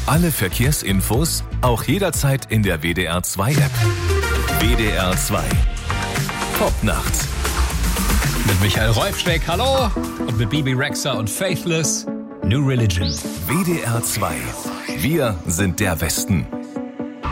Alle Verkehrsinfos auch jederzeit in der WDR 2 App. WDR 2. Pop nachts. Mit Michael Räufsteck, hallo. Und mit Bibi Rexha und Faithless, New Religion. WDR 2. Wir sind der Westen.